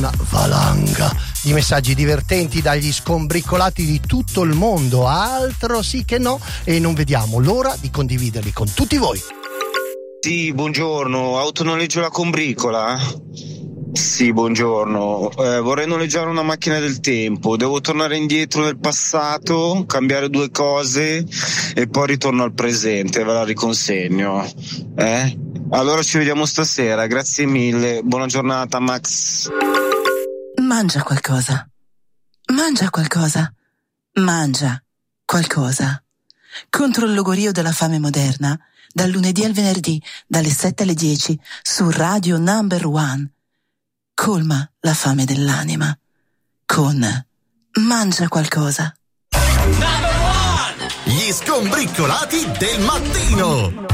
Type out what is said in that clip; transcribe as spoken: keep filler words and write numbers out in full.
una valanga di messaggi divertenti dagli scombriccolati di tutto il mondo, altro sì che no, e non vediamo l'ora di condividerli con tutti voi. Sì, buongiorno, autonoleggio la combricola? Sì, buongiorno, eh, vorrei noleggiare una macchina del tempo, devo tornare indietro nel passato, cambiare due cose e poi ritorno al presente, ve la riconsegno. Eh? Allora ci vediamo stasera, grazie mille, buona giornata Max. Mangia qualcosa, mangia qualcosa, mangia qualcosa. Contro il logorio della fame moderna, dal lunedì al venerdì, dalle sette alle dieci, su Radio Number One. Colma la fame dell'anima con Mangia qualcosa. Number One! Gli scombriccolati del mattino.